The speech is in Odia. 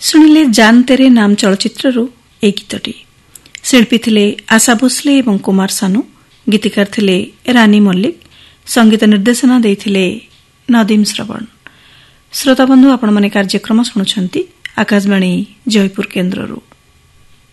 ଶୁଣିଲେ ଜାନ୍ ତେରେ ନାମ ଚଳଚ୍ଚିତ୍ରରୁ ଏହି ଗୀତଟି। ଶିଳ୍ପୀ ଥିଲେ ଆଶା ଭୋସଲେ ଏବଂ କୁମାର ସାନୁ, ଗୀତିକାର ଥିଲେ ରାନୀ ମଲ୍ଲିକ, ସଙ୍ଗୀତ ନିର୍ଦ୍ଦେଶନା ଦେଇଥିଲେ ନଦୀମ ଶ୍ରବଣ। ଶ୍ରୋତାବନ୍ଧୁ, ଆପଣମାନେ କାର୍ଯ୍ୟକ୍ରମ ଶୁଣୁଛନ୍ତି ଆକାଶବାଣୀ ଜୟପୁର କେନ୍ଦ୍ରରୁ।